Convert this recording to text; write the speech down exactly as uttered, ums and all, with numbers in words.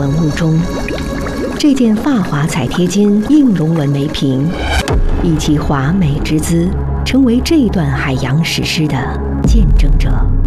文物中，这件发华彩贴金映龙纹梅瓶，以其华美之姿，成为这段海洋史诗的见证者。